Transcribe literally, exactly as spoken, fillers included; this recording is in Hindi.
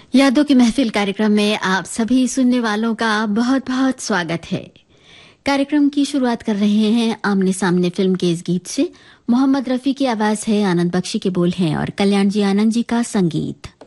यादों की महफिल कार्यक्रम में आप सभी सुनने वालों का बहुत बहुत स्वागत है। कार्यक्रम की शुरुआत कर रहे हैं आमने सामने फिल्म के इस गीत से। मोहम्मद रफी की आवाज है, आनंद बख्शी के बोल हैं और कल्याण जी आनंद जी का संगीत।